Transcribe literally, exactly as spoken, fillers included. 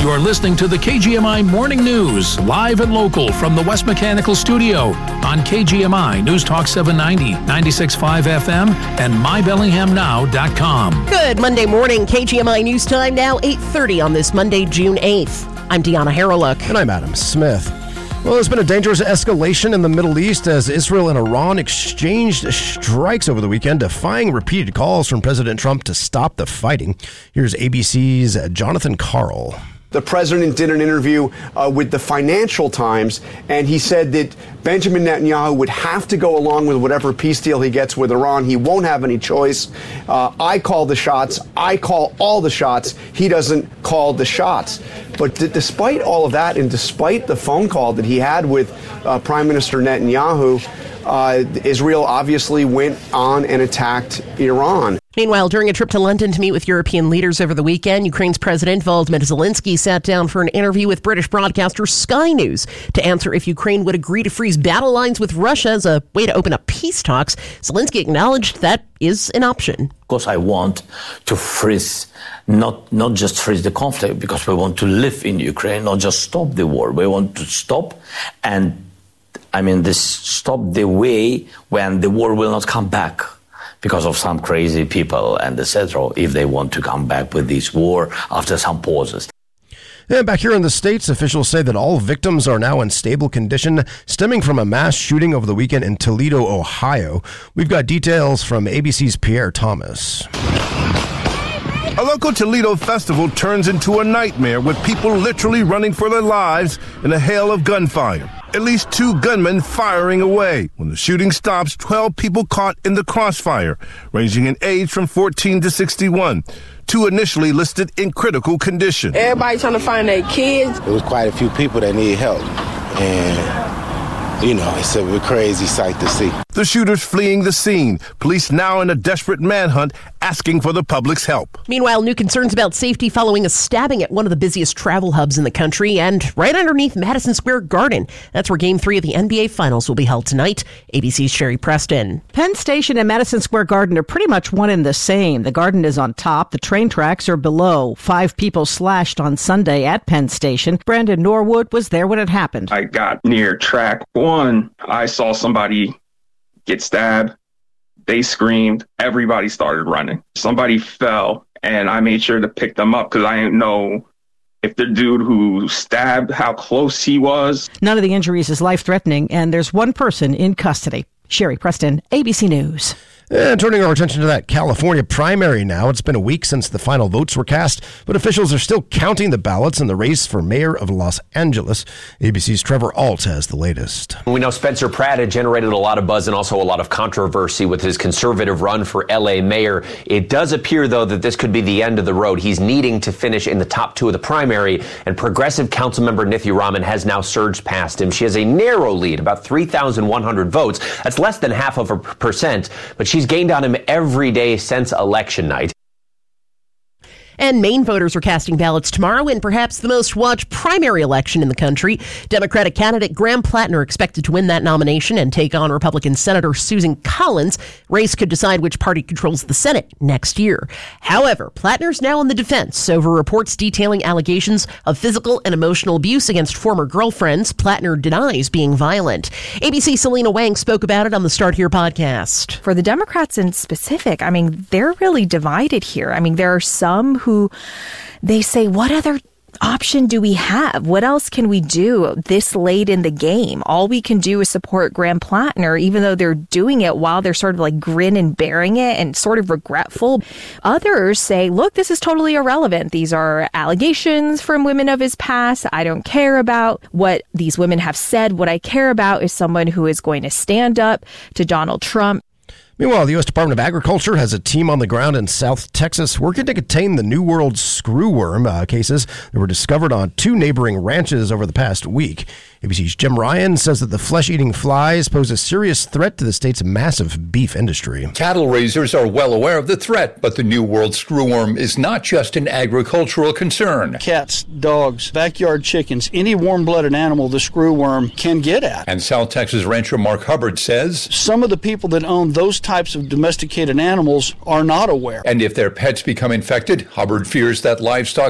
You're listening to the K G M I Morning News, live and local from the West Mechanical Studio on K G M I News Talk seven ninety, ninety-six point five F M, and my bellingham now dot com. Good Monday morning, K G M I News Time now, eight thirty on this Monday, June eighth. I'm Deanna Harreluk. And I'm Adam Smith. Well, there's been a dangerous escalation in the Middle East as Israel and Iran exchanged strikes over the weekend, defying repeated calls from President Trump to stop the fighting. Here's A B C's Jonathan Karl. The president did an interview uh, with the Financial Times, and he said that Benjamin Netanyahu would have to go along with whatever peace deal he gets with Iran. He won't have any choice. Uh, I call the shots. I call all the shots. He doesn't call the shots. But d- despite all of that, and despite the phone call that he had with uh, Prime Minister Netanyahu, uh, Israel obviously went on and attacked Iran. Meanwhile, during a trip to London to meet with European leaders over the weekend, Ukraine's President Volodymyr Zelensky sat down for an interview with British broadcaster Sky News to answer if Ukraine would agree to freeze battle lines with Russia as a way to open up peace talks. Zelensky acknowledged that is an option. Of course, I want to freeze, not not just freeze the conflict, because we want to live in Ukraine, not just stop the war. We want to stop, and I mean, this stop the way when the war will not come back because of some crazy people and et cetera, if they want to come back with this war after some pauses. And back here in the States, officials say that all victims are now in stable condition, stemming from a mass shooting over the weekend in Toledo, Ohio. We've got details from A B C's Pierre Thomas. A local Toledo festival turns into a nightmare with people literally running for their lives in a hail of gunfire. At least two gunmen firing away. When the shooting stops, twelve people caught in the crossfire, ranging in age from fourteen to sixty-one. Two initially listed in critical condition. Everybody trying to find their kids. There was quite a few people that need help. And, you know, it's a crazy sight to see. The shooters fleeing the scene. Police now in a desperate manhunt, asking for the public's help. Meanwhile, new concerns about safety following a stabbing at one of the busiest travel hubs in the country and right underneath Madison Square Garden. That's where Game three of the N B A Finals will be held tonight. A B C's Sherry Preston. Penn Station and Madison Square Garden are pretty much one and the same. The Garden is on top. The train tracks are below. Five people slashed on Sunday at Penn Station. Brandon Norwood was there when it happened. I got near track one. I saw somebody get stabbed. They screamed. Everybody started running. Somebody fell, and I made sure to pick them up because I didn't know if the dude who stabbed, how close he was. None of the injuries is life-threatening, and there's one person in custody. Sherry Preston, A B C News. And turning our attention to that California primary now. It's been a week since the final votes were cast, but officials are still counting the ballots in the race for mayor of Los Angeles. A B C's Trevor Alt has the latest. We know Spencer Pratt had generated a lot of buzz and also a lot of controversy with his conservative run for L A mayor. It does appear, though, that this could be the end of the road. He's needing to finish in the top two of the primary, and progressive councilmember Nithya Raman has now surged past him. She has a narrow lead, about three thousand one hundred votes. That's less than half of a percent, but she She's gained on him every day since election night. And Maine voters are casting ballots tomorrow in perhaps the most watched primary election in the country. Democratic candidate Graham Plattner expected to win that nomination and take on Republican Senator Susan Collins. Race could decide which party controls the Senate next year. However, Plattner's now on the defense over reports detailing allegations of physical and emotional abuse against former girlfriends. Plattner denies being violent. A B C's Selena Wang spoke about it on the Start Here podcast. For the Democrats in specific, I mean, they're really divided here. I mean, there are some who they say, what other option do we have? What else can we do this late in the game? All we can do is support Graham Plattner, even though they're doing it while they're sort of like grin and bearing it and sort of regretful. Others say, look, this is totally irrelevant. These are allegations from women of his past. I don't care about what these women have said. What I care about is someone who is going to stand up to Donald Trump. Meanwhile, the U S Department of Agriculture has a team on the ground in South Texas working to contain the New World screwworm uh, cases that were discovered on two neighboring ranches over the past week. A B C's Jim Ryan says that the flesh-eating flies pose a serious threat to the state's massive beef industry. Cattle raisers are well aware of the threat, but the New World screwworm is not just an agricultural concern. Cats, dogs, backyard chickens, any warm-blooded animal the screwworm can get at. And South Texas rancher Mark Hubbard says some of the people that own those types of domesticated animals are not aware. And if their pets become infected, Hubbard fears that livestock